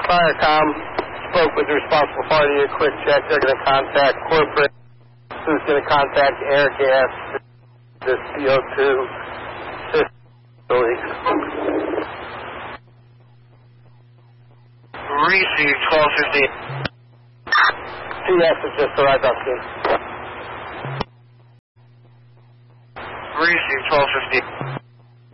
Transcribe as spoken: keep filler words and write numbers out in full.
Firecom spoke with the responsible party. A quick check. They're going to contact corporate. Who's going to contact air gas, the C O two system. Receive twelve fifteen. T S has just arrived on scene. Receive twelve fifteen.